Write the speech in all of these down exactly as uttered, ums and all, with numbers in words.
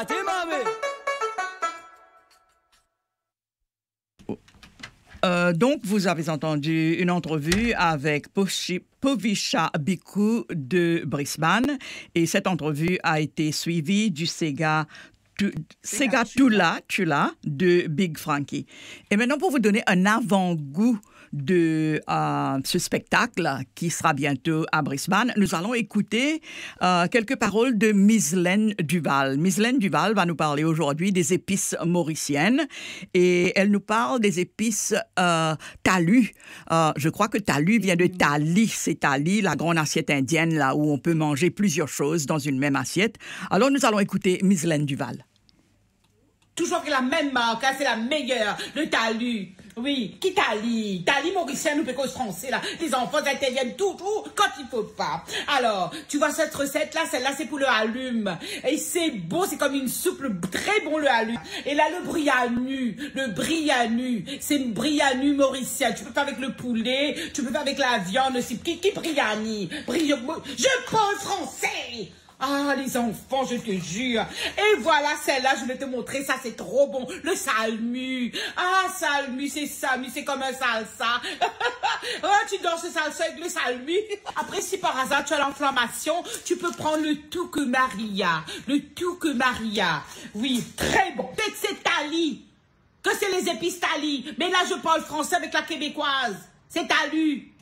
Euh, donc, vous avez entendu une entrevue avec Poshi, Povisha Bhikkhu de Brisbane et cette entrevue a été suivie du Sega Sega Tula, Tula de Big Frankie. Et maintenant, pour vous donner un avant-goût de euh, ce spectacle qui sera bientôt à Brisbane, nous allons écouter euh, quelques paroles de Miss Len Duval. Miss Len Duval va nous parler aujourd'hui des épices mauriciennes et elle nous parle des épices euh, talus. Euh, je crois que talus vient de thali. C'est thali, la grande assiette indienne là où on peut manger plusieurs choses dans une même assiette. Alors nous allons écouter Miss Len Duval. Toujours avec la même marque, hein, c'est la meilleure, le talus. Oui, qui tali? Tali mauricien, nous pécos français, là. Les enfants interviennent tout, tout, quand il faut pas. Alors, tu vois cette recette-là, celle-là, c'est pour le halum. Et c'est beau, c'est comme une soupe, le, très bon le halum. Et là, le brianu, le brianu, c'est une brianu mauricien. Tu peux faire avec le poulet, tu peux faire avec la viande aussi. Qui, qui briani? Bri, je parle français! Ah, les enfants, je te jure. Et voilà, celle-là, je vais te montrer. Ça, c'est trop bon. Le salmu. Ah, salmu, c'est salmu. C'est comme un salsa. Oh, tu danses salsa avec le salmu. Après, si par hasard, tu as l'inflammation, tu peux prendre le tuque-maria. Le tuque-maria. Oui, très bon. Peut-être c'est tali. Que c'est les épices tali. Mais là, je parle français avec la québécoise. C'est talu.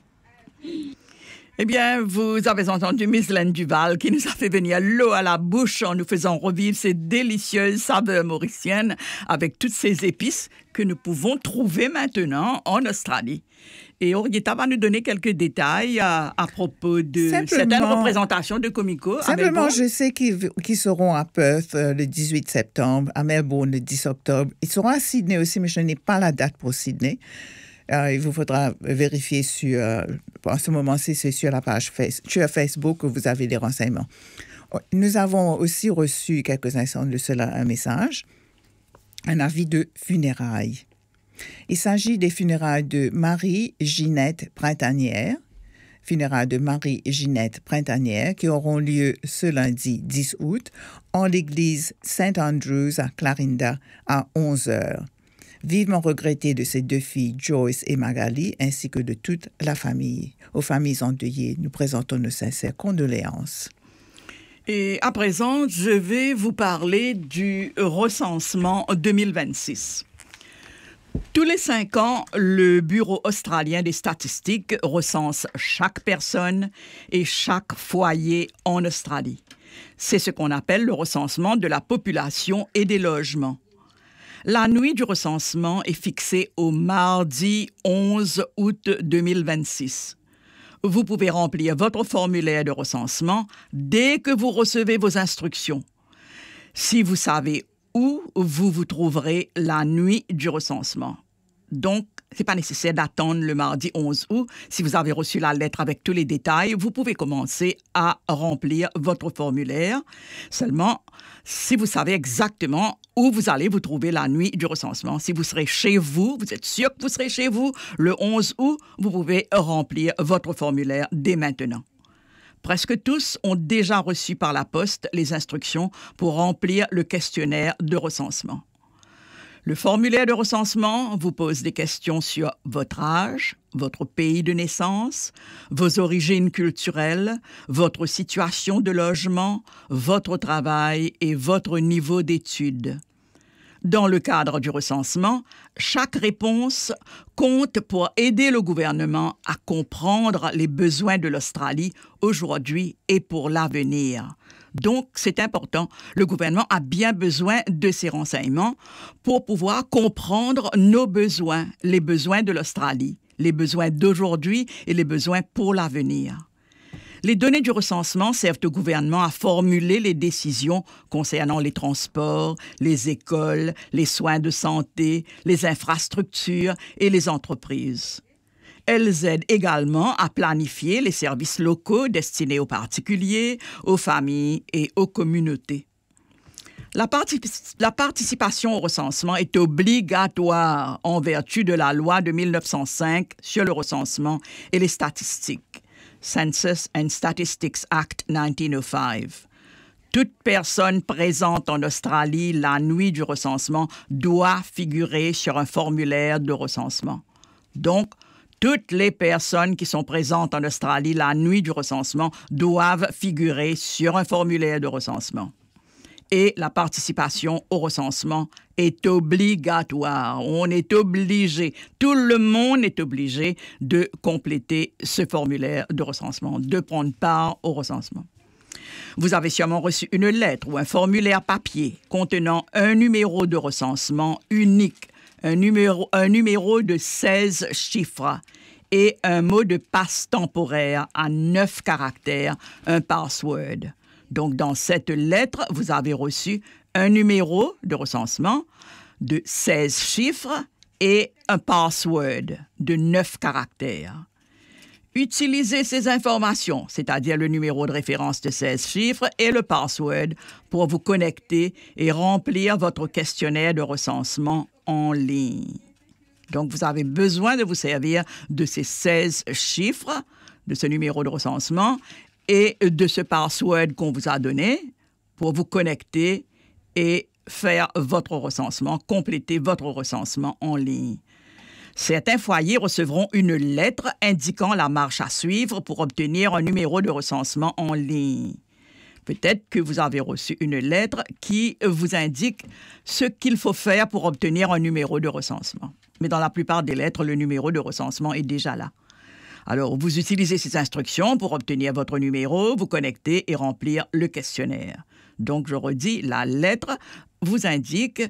Eh bien, vous avez entendu Miss Len Duval qui nous a fait venir l'eau à la bouche en nous faisant revivre ces délicieuses saveurs mauriciennes avec toutes ces épices que nous pouvons trouver maintenant en Australie. Et Orietta va nous donner quelques détails à, à propos de certaines représentations de Comico. Simplement, je sais qu'ils, qu'ils seront à Perth euh, le dix-huit septembre, à Melbourne le dix octobre. Ils seront à Sydney aussi, mais je n'ai pas la date pour Sydney. Euh, il vous faudra vérifier sur, euh, en ce moment-ci, c'est sur la page face, sur Facebook que vous avez des renseignements. Nous avons aussi reçu, quelques instants de cela, un message, un avis de funérailles. Il s'agit des funérailles de Marie-Ginette Printanière, funérailles de Marie-Ginette Printanière, qui auront lieu ce lundi dix août en l'église Saint Andrews à Clarinda à onze heures. Vivement regretté de ses deux filles, Joyce et Magali, ainsi que de toute la famille. Aux familles endeuillées, nous présentons nos sincères condoléances. Et à présent, je vais vous parler du recensement deux mille vingt-six. Tous les cinq ans, le Bureau australien des statistiques recense chaque personne et chaque foyer en Australie. C'est ce qu'on appelle le recensement de la population et des logements. La nuit du recensement est fixée au mardi onze août deux mille vingt-six. Vous pouvez remplir votre formulaire de recensement dès que vous recevez vos instructions. Si vous savez où vous vous trouverez la nuit du recensement. Donc, ce n'est pas nécessaire d'attendre le mardi onze août. Si vous avez reçu la lettre avec tous les détails, vous pouvez commencer à remplir votre formulaire. Seulement, si vous savez exactement où vous allez vous trouver la nuit du recensement, si vous serez chez vous, vous êtes sûr que vous serez chez vous, le onze août, vous pouvez remplir votre formulaire dès maintenant. Presque tous ont déjà reçu par la poste les instructions pour remplir le questionnaire de recensement. Le formulaire de recensement vous pose des questions sur votre âge, votre pays de naissance, vos origines culturelles, votre situation de logement, votre travail et votre niveau d'études. Dans le cadre du recensement, chaque réponse compte pour aider le gouvernement à comprendre les besoins de l'Australie aujourd'hui et pour l'avenir. Donc, c'est important. Le gouvernement a bien besoin de ces renseignements pour pouvoir comprendre nos besoins, les besoins de l'Australie, les besoins d'aujourd'hui et les besoins pour l'avenir. Les données du recensement servent au gouvernement à formuler les décisions concernant les transports, les écoles, les soins de santé, les infrastructures et les entreprises. Elles aident également à planifier les services locaux destinés aux particuliers, aux familles et aux communautés. La, particip- la participation au recensement est obligatoire en vertu de la loi de mille neuf cent cinq sur le recensement et les statistiques, Census and Statistics Act dix-neuf cent cinq. Toute personne présente en Australie la nuit du recensement doit figurer sur un formulaire de recensement. Donc, toutes les personnes qui sont présentes en Australie la nuit du recensement doivent figurer sur un formulaire de recensement. Et la participation au recensement est obligatoire. On est obligé, tout le monde est obligé de compléter ce formulaire de recensement, de prendre part au recensement. Vous avez sûrement reçu une lettre ou un formulaire papier contenant un numéro de recensement unique, un numéro, un numéro de seize chiffres et un mot de passe temporaire à neuf caractères, un password. Donc, dans cette lettre, vous avez reçu un numéro de recensement de seize chiffres et un password de neuf caractères. Utilisez ces informations, c'est-à-dire le numéro de référence de seize chiffres et le password, pour vous connecter et remplir votre questionnaire de recensement en ligne. Donc, vous avez besoin de vous servir de ces seize chiffres, de ce numéro de recensement et de ce password qu'on vous a donné pour vous connecter et faire votre recensement, compléter votre recensement en ligne. Certains foyers recevront une lettre indiquant la marche à suivre pour obtenir un numéro de recensement en ligne. Peut-être que vous avez reçu une lettre qui vous indique ce qu'il faut faire pour obtenir un numéro de recensement. Mais dans la plupart des lettres, le numéro de recensement est déjà là. Alors, vous utilisez ces instructions pour obtenir votre numéro, vous connecter et remplir le questionnaire. Donc, je redis, la lettre vous indique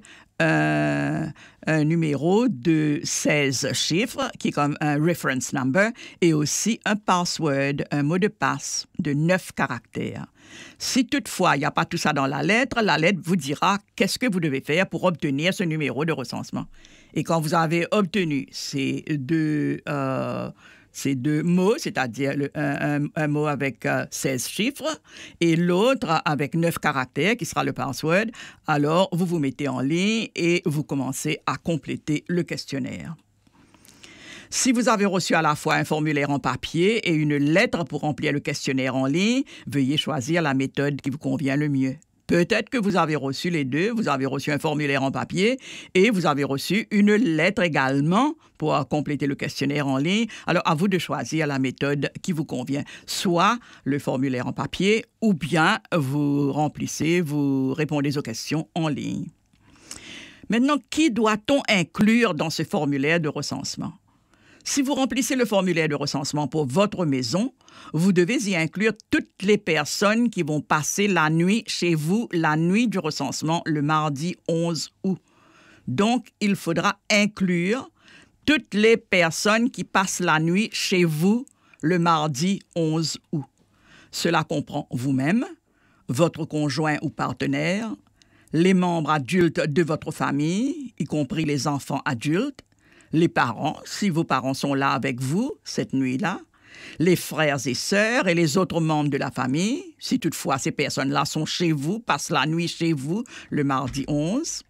euh, un numéro de seize chiffres, qui est comme un reference number, et aussi un password, un mot de passe de neuf caractères. Si toutefois, il n'y a pas tout ça dans la lettre, la lettre vous dira qu'est-ce que vous devez faire pour obtenir ce numéro de recensement. Et quand vous avez obtenu ces deux... Euh, Ces deux mots, c'est-à-dire le, un, un, un mot avec euh, seize chiffres et l'autre avec neuf caractères, qui sera le password, alors vous vous mettez en ligne et vous commencez à compléter le questionnaire. Si vous avez reçu à la fois un formulaire en papier et une lettre pour remplir le questionnaire en ligne, veuillez choisir la méthode qui vous convient le mieux. Peut-être que vous avez reçu les deux, vous avez reçu un formulaire en papier et vous avez reçu une lettre également pour compléter le questionnaire en ligne. Alors, à vous de choisir la méthode qui vous convient, soit le formulaire en papier ou bien vous remplissez, vous répondez aux questions en ligne. Maintenant, qui doit-on inclure dans ce formulaire de recensement? Si vous remplissez le formulaire de recensement pour votre maison, vous devez y inclure toutes les personnes qui vont passer la nuit chez vous, la nuit du recensement, le mardi onze août. Donc, il faudra inclure toutes les personnes qui passent la nuit chez vous, le mardi onze août. Cela comprend vous-même, votre conjoint ou partenaire, les membres adultes de votre famille, y compris les enfants adultes, les parents, si vos parents sont là avec vous cette nuit-là, les frères et sœurs et les autres membres de la famille, si toutefois ces personnes-là sont chez vous, passent la nuit chez vous le mardi onze,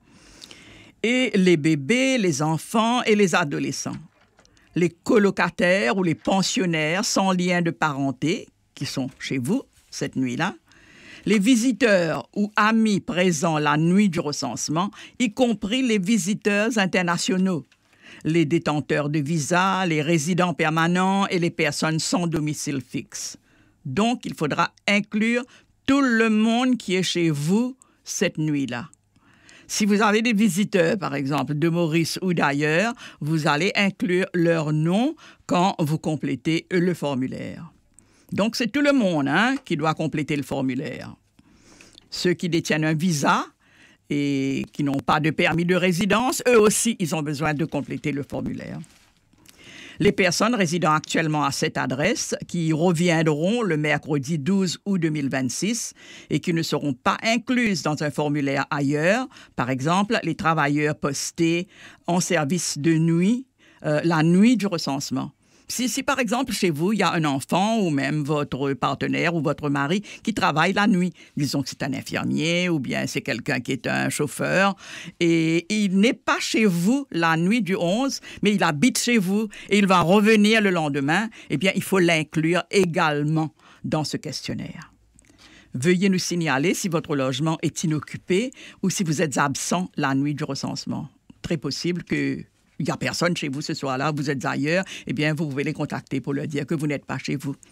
et les bébés, les enfants et les adolescents, les colocataires ou les pensionnaires sans lien de parenté qui sont chez vous cette nuit-là, les visiteurs ou amis présents la nuit du recensement, y compris les visiteurs internationaux, les détenteurs de visa, les résidents permanents et les personnes sans domicile fixe. Donc, il faudra inclure tout le monde qui est chez vous cette nuit-là. Si vous avez des visiteurs, par exemple, de Maurice ou d'ailleurs, vous allez inclure leur nom quand vous complétez le formulaire. Donc, c'est tout le monde hein, qui doit compléter le formulaire. Ceux qui détiennent un visa et qui n'ont pas de permis de résidence, eux aussi, ils ont besoin de compléter le formulaire. Les personnes résidant actuellement à cette adresse qui reviendront le mercredi douze août deux mille vingt-six et qui ne seront pas incluses dans un formulaire ailleurs, par exemple, les travailleurs postés en service de nuit, euh, la nuit du recensement. Si, si, par exemple, chez vous, il y a un enfant ou même votre partenaire ou votre mari qui travaille la nuit, disons que c'est un infirmier ou bien c'est quelqu'un qui est un chauffeur, et il n'est pas chez vous la nuit du onze, mais il habite chez vous et il va revenir le lendemain, eh bien, il faut l'inclure également dans ce questionnaire. Veuillez nous signaler si votre logement est inoccupé ou si vous êtes absent la nuit du recensement. Très possible qu'il n'y a personne chez vous ce soir-là, vous êtes ailleurs, eh bien, vous pouvez les contacter pour leur dire que vous n'êtes pas chez vous.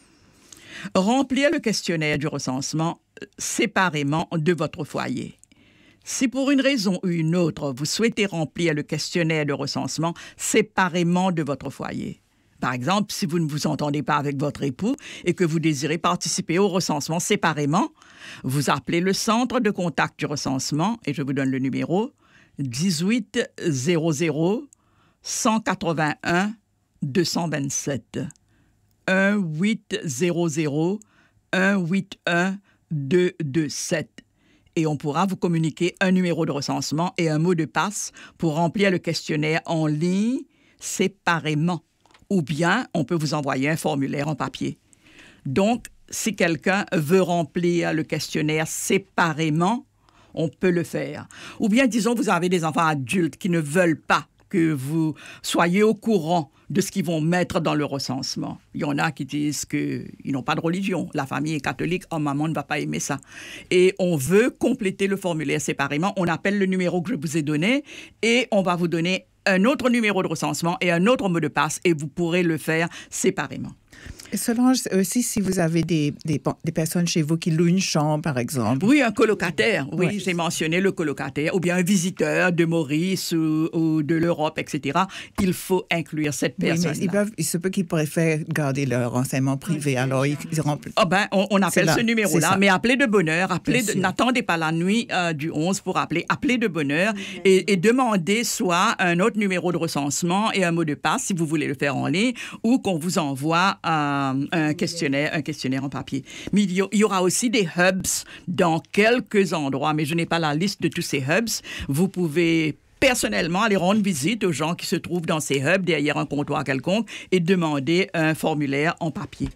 Remplir le questionnaire du recensement séparément de votre foyer. Si pour une raison ou une autre, vous souhaitez remplir le questionnaire de recensement séparément de votre foyer, par exemple, si vous ne vous entendez pas avec votre époux et que vous désirez participer au recensement séparément, vous appelez le centre de contact du recensement, et je vous donne le numéro, dix-huit zéro zéro cent quatre-vingt-un deux cent vingt-sept. un huit zéro zéro un huit un deux deux sept. Et on pourra vous communiquer un numéro de recensement et un mot de passe pour remplir le questionnaire en ligne séparément. Ou bien, on peut vous envoyer un formulaire en papier. Donc, si quelqu'un veut remplir le questionnaire séparément, on peut le faire. Ou bien, disons, vous avez des enfants adultes qui ne veulent pas que vous soyez au courant de ce qu'ils vont mettre dans le recensement. Il y en a qui disent qu'ils n'ont pas de religion. La famille est catholique, oh, maman ne va pas aimer ça. Et on veut compléter le formulaire séparément. On appelle le numéro que je vous ai donné et on va vous donner un autre numéro de recensement et un autre mot de passe et vous pourrez le faire séparément. Et Solange, aussi, si vous avez des, des, des personnes chez vous qui louent une chambre, par exemple. Oui, un colocataire. Oui, ouais. J'ai mentionné le colocataire. Ou bien un visiteur de Maurice ou, ou de l'Europe, et cetera. Il faut inclure cette personne. Oui, mais ils peuvent, il se peut qu'ils préfèrent garder leur renseignement privé. Oui, alors, ils, ils remplissent. Oh ben, on, on appelle ce numéro-là, mais appelez de bonne heure. Appelez de, n'attendez pas la nuit euh, du onze pour appeler. Appelez de bonne heure oui. et, et demandez soit un autre numéro de recensement et un mot de passe, si vous voulez le faire en ligne, ou qu'on vous envoie euh, un questionnaire, un questionnaire en papier. Mais il y aura aussi des hubs dans quelques endroits, mais je n'ai pas la liste de tous ces hubs. Vous pouvez personnellement aller rendre visite aux gens qui se trouvent dans ces hubs, derrière un comptoir quelconque, et demander un formulaire en papier.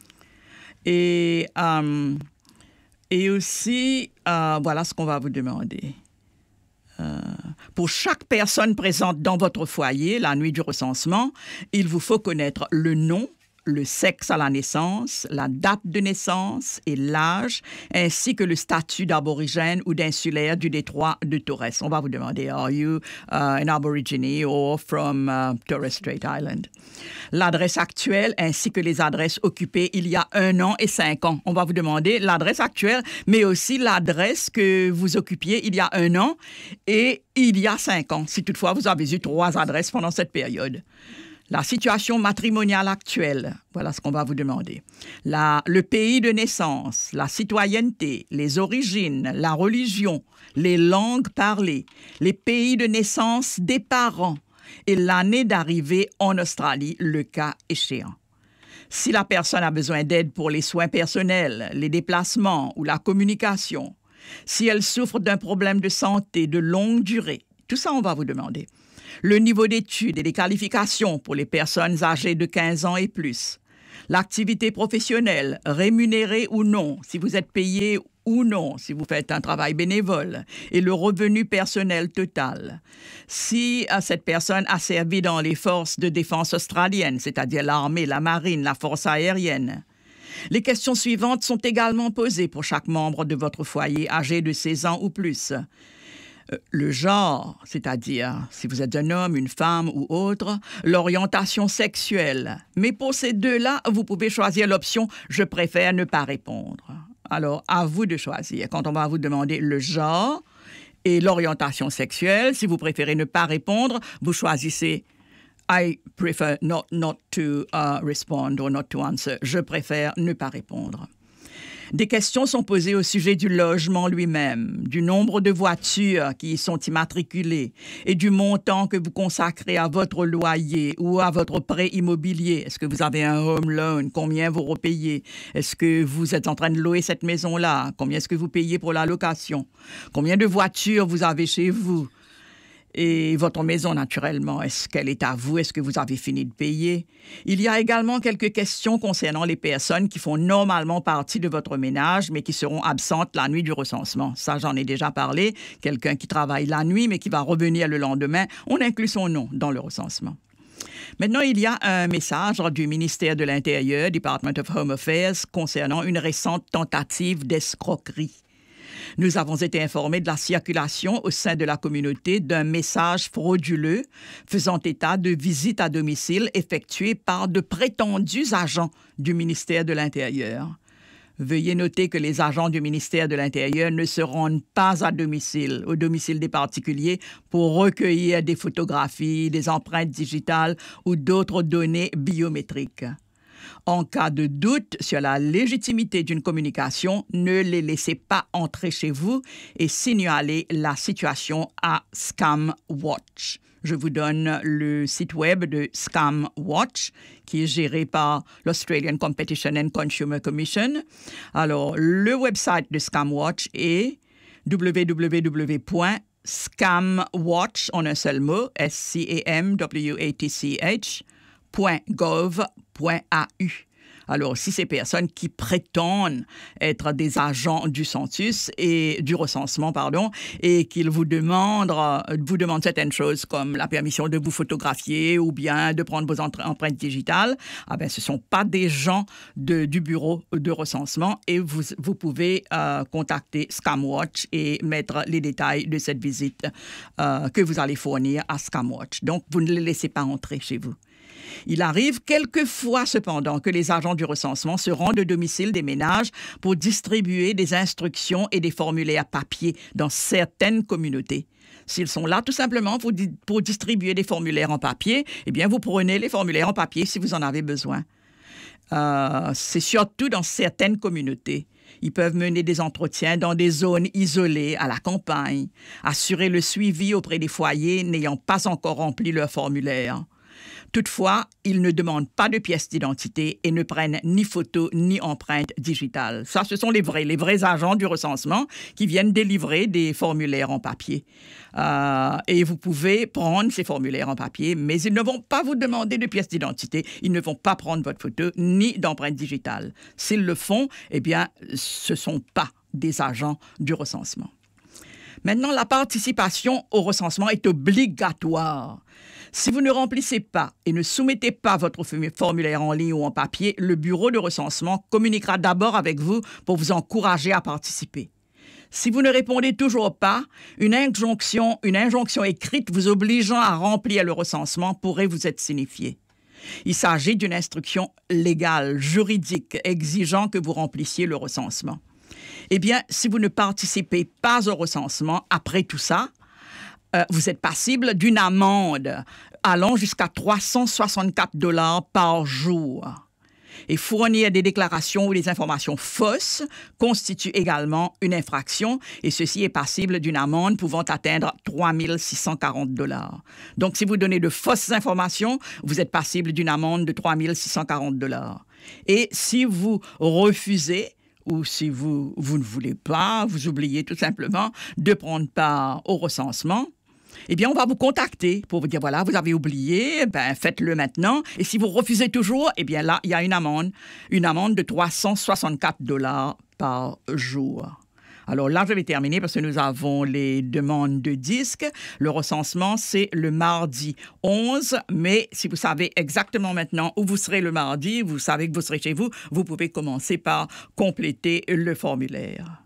Et, euh, et aussi, euh, voilà ce qu'on va vous demander. Euh, pour chaque personne présente dans votre foyer, la nuit du recensement, il vous faut connaître le nom, le sexe à la naissance, la date de naissance et l'âge, ainsi que le statut d'aborigène ou d'insulaire du détroit de Torres. On va vous demander, are you uh, an aborigine or from uh, Torres Strait Island? L'adresse actuelle ainsi que les adresses occupées il y a un an et cinq ans. On va vous demander l'adresse actuelle, mais aussi l'adresse que vous occupiez il y a un an et il y a cinq ans, si toutefois vous avez eu trois adresses pendant cette période. La situation matrimoniale actuelle, voilà ce qu'on va vous demander. La, le pays de naissance, la citoyenneté, les origines, la religion, les langues parlées, les pays de naissance des parents et l'année d'arrivée en Australie, le cas échéant. Si la personne a besoin d'aide pour les soins personnels, les déplacements ou la communication, si elle souffre d'un problème de santé de longue durée, tout ça on va vous demander. Le niveau d'études et les qualifications pour les personnes âgées de quinze ans et plus. L'activité professionnelle, rémunérée ou non, si vous êtes payé ou non, si vous faites un travail bénévole, et le revenu personnel total. Si euh, cette personne a servi dans les forces de défense australiennes, c'est-à-dire l'armée, la marine, la force aérienne. Les questions suivantes sont également posées pour chaque membre de votre foyer âgé de seize ans ou plus. Le genre, c'est-à-dire si vous êtes un homme, une femme ou autre, l'orientation sexuelle. Mais pour ces deux-là, vous pouvez choisir l'option « Je préfère ne pas répondre ». Alors, à vous de choisir. Quand on va vous demander le genre et l'orientation sexuelle, si vous préférez ne pas répondre, vous choisissez « I prefer not, not to uh, respond or not to answer ». Je préfère ne pas répondre. Des questions sont posées au sujet du logement lui-même, du nombre de voitures qui y sont immatriculées et du montant que vous consacrez à votre loyer ou à votre prêt immobilier. Est-ce que vous avez un home loan? Combien vous repayez? Est-ce que vous êtes en train de louer cette maison-là? Combien est-ce que vous payez pour la location? Combien de voitures vous avez chez vous? Et votre maison, naturellement, est-ce qu'elle est à vous? Est-ce que vous avez fini de payer? Il y a également quelques questions concernant les personnes qui font normalement partie de votre ménage, mais qui seront absentes la nuit du recensement. Ça, j'en ai déjà parlé. Quelqu'un qui travaille la nuit, mais qui va revenir le lendemain, on inclut son nom dans le recensement. Maintenant, il y a un message du ministère de l'Intérieur, Department of Home Affairs, concernant une récente tentative d'escroquerie. Nous avons été informés de la circulation au sein de la communauté d'un message frauduleux faisant état de visites à domicile effectuées par de prétendus agents du ministère de l'Intérieur. Veuillez noter que les agents du ministère de l'Intérieur ne se rendent pas à domicile, au domicile des particuliers, pour recueillir des photographies, des empreintes digitales ou d'autres données biométriques. En cas de doute sur la légitimité d'une communication, ne les laissez pas entrer chez vous et signalez la situation à ScamWatch. Je vous donne le site web de ScamWatch, qui est géré par l'Australian Competition and Consumer Commission. Alors, le website de ScamWatch est w w w point scamwatch, en un seul mot, S C A M W A T C H, .gov point A U. Alors, si ces personnes qui prétendent être des agents du census et du recensement, pardon, et qu'ils vous demandent, vous demandent certaines choses comme la permission de vous photographier ou bien de prendre vos empreintes digitales, ah ben, ce ne sont pas des gens de, du bureau de recensement et vous, vous pouvez euh, contacter ScamWatch et mettre les détails de cette visite euh, que vous allez fournir à ScamWatch. Donc, vous ne les laissez pas entrer chez vous. Il arrive quelquefois cependant que les agents du recensement se rendent au domicile des ménages pour distribuer des instructions et des formulaires papier dans certaines communautés. S'ils sont là tout simplement pour, di- pour distribuer des formulaires en papier, eh bien vous prenez les formulaires en papier si vous en avez besoin. Euh, c'est surtout dans certaines communautés. Ils peuvent mener des entretiens dans des zones isolées, à la campagne, assurer le suivi auprès des foyers n'ayant pas encore rempli leur formulaire. Toutefois, ils ne demandent pas de pièces d'identité et ne prennent ni photos ni empreintes digitales. Ça, ce sont les vrais, les vrais agents du recensement qui viennent délivrer des formulaires en papier. Euh, et vous pouvez prendre ces formulaires en papier, mais ils ne vont pas vous demander de pièces d'identité. Ils ne vont pas prendre votre photo ni d'empreintes digitales. S'ils le font, eh bien, ce ne sont pas des agents du recensement. Maintenant, la participation au recensement est obligatoire. Si vous ne remplissez pas et ne soumettez pas votre formulaire en ligne ou en papier, le bureau de recensement communiquera d'abord avec vous pour vous encourager à participer. Si vous ne répondez toujours pas, une injonction, une injonction écrite vous obligeant à remplir le recensement pourrait vous être signifiée. Il s'agit d'une instruction légale, juridique, exigeant que vous remplissiez le recensement. Eh bien, si vous ne participez pas au recensement, après tout ça, euh, vous êtes passible d'une amende allant jusqu'à trois cent soixante-quatre dollars par jour. Et fournir des déclarations ou des informations fausses constitue également une infraction et ceci est passible d'une amende pouvant atteindre trois mille six cent quarante dollars. Donc, si vous donnez de fausses informations, vous êtes passible d'une amende de trois mille six cent quarante dollars. Et si vous refusez ou si vous, vous ne voulez pas, vous oubliez tout simplement de prendre part au recensement, eh bien, on va vous contacter pour vous dire, voilà, vous avez oublié, ben, faites-le maintenant. Et si vous refusez toujours, eh bien là, il y a une amende, une amende de trois cent soixante-quatre dollars par jour. Alors là, je vais terminer parce que nous avons les demandes de disques. Le recensement, c'est le mardi onze, mais si vous savez exactement maintenant où vous serez le mardi, vous savez que vous serez chez vous, vous pouvez commencer par compléter le formulaire.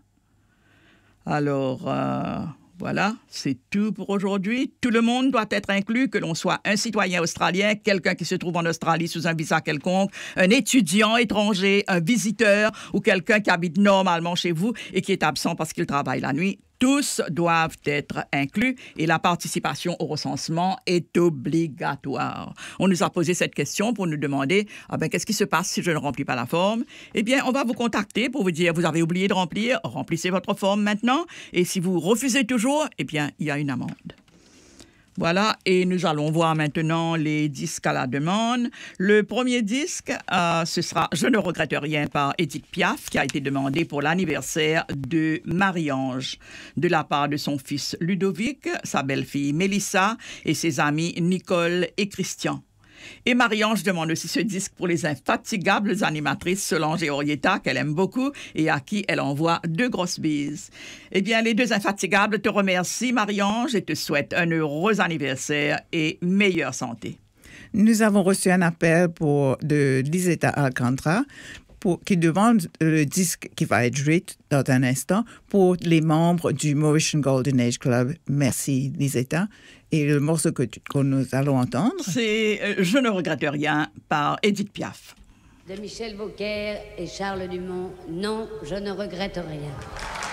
Alors, euh, voilà, c'est tout pour aujourd'hui. Tout le monde doit être inclus, que l'on soit un citoyen australien, quelqu'un qui se trouve en Australie sous un visa quelconque, un étudiant étranger, un visiteur ou quelqu'un qui habite normalement chez vous et qui est absent parce qu'il travaille la nuit. Tous doivent être inclus et la participation au recensement est obligatoire. On nous a posé cette question pour nous demander ah ben, qu'est-ce qui se passe si je ne remplis pas la forme? Eh bien, on va vous contacter pour vous dire vous avez oublié de remplir, remplissez votre forme maintenant et si vous refusez toujours, eh bien, il y a une amende. Voilà, et nous allons voir maintenant les disques à la demande. Le premier disque, euh, ce sera « Je ne regrette rien » par Edith Piaf, qui a été demandé pour l'anniversaire de Marie-Ange, de la part de son fils Ludovic, sa belle-fille Mélissa et ses amis Nicole et Christian. Et Marie-Ange demande aussi ce disque pour les infatigables animatrices Solange et Orietta, qu'elle aime beaucoup et à qui elle envoie deux grosses bises. Eh bien, les deux infatigables te remercient, Marie-Ange, et te souhaitent un heureux anniversaire et meilleure santé. Nous avons reçu un appel pour, de Lisetta Alcantara pour, qui demande le disque qui va être joué dans un instant pour les membres du Mauritian Golden Age Club. Merci, Lisetta. Et le morceau que, tu, que nous allons entendre, c'est euh, « Je ne regrette rien » par Edith Piaf. De Michel Beaucaire et Charles Dumont, non, je ne regrette rien.